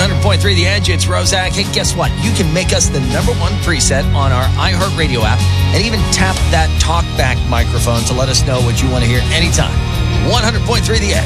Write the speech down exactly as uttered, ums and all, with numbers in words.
hundred point three The Edge, it's Rozak. Hey, guess what? You can make us the number one preset on our iHeartRadio app and even tap that talkback microphone to let us know what you want to hear anytime. one hundred point three The Edge.